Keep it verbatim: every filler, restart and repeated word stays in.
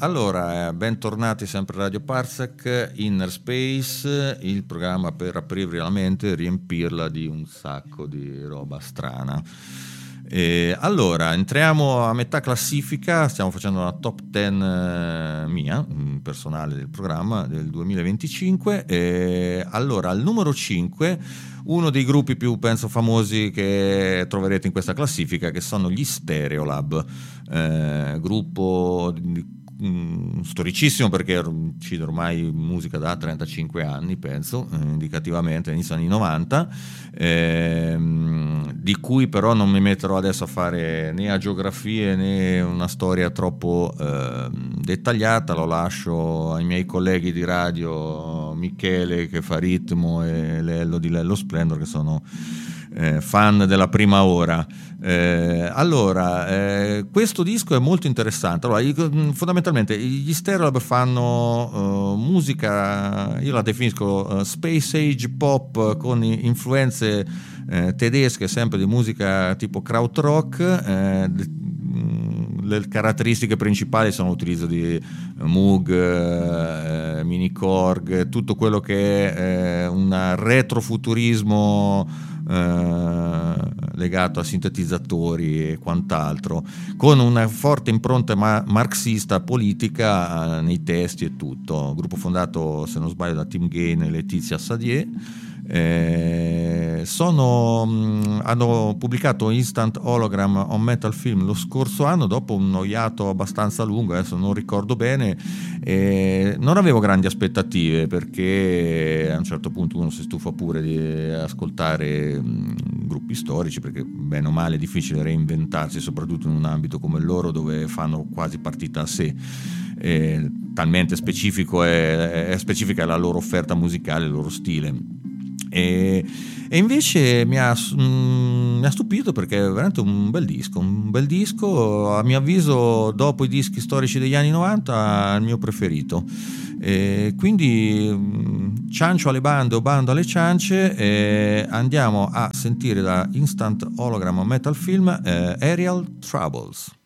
allora, bentornati sempre a Radio Parsec, Inner Space, il programma per aprirvi la mente e riempirla di un sacco di roba strana. E allora, entriamo a metà classifica, stiamo facendo una top dieci eh, mia, personale del programma del duemilaventicinque. E allora, al numero cinque, uno dei gruppi più, penso, famosi che troverete in questa classifica, che sono gli Stereolab, eh, gruppo di storicissimo perché uccide ormai musica da trentacinque anni, penso, eh, indicativamente, inizio anni novanta, ehm, di cui però non mi metterò adesso a fare né agiografie né una storia troppo eh, dettagliata, lo lascio ai miei colleghi di radio, Michele che fa ritmo e Lello di Lello Splendor, che sono Eh, fan della prima ora. Eh, allora, eh, questo disco è molto interessante. Allora, io, fondamentalmente gli Stereolab fanno uh, musica, io la definisco uh, space age pop con influenze eh, tedesche, sempre di musica tipo krautrock. Eh, le caratteristiche principali sono l'utilizzo di Moog, eh, Mini Korg, tutto quello che è eh, un retrofuturismo Eh, legato a sintetizzatori e quant'altro, con una forte impronta ma- marxista politica eh, nei testi e tutto. Gruppo fondato, se non sbaglio, da Tim Gain e Letizia Sadier. Eh, sono, mh, hanno pubblicato Instant Hologram on Metal Film lo scorso anno, dopo un noiato abbastanza lungo, adesso non ricordo bene. Eh, non avevo grandi aspettative, perché a un certo punto uno si stufa pure di ascoltare mh, gruppi storici, perché bene o male è difficile reinventarsi, soprattutto in un ambito come il loro, dove fanno quasi partita a sé. Eh, talmente specifico è, è specifica la loro offerta musicale, il loro stile. E, e invece mi ha, mh, mi ha stupito, perché è veramente un bel disco, un bel disco, a mio avviso, dopo i dischi storici degli anni novanta, il mio preferito. E quindi mh, ciancio alle bande o bando alle ciance, e andiamo a sentire da Instant Hologram Metal Film eh, Aerial Troubles.